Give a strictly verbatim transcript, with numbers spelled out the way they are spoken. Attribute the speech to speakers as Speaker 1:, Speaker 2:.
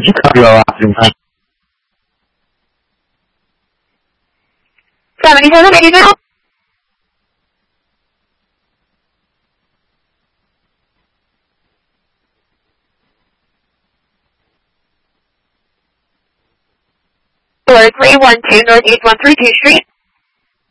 Speaker 1: Chicago option.
Speaker 2: seventy-seven eighty now. four three one two Northeast one thirty-two Street.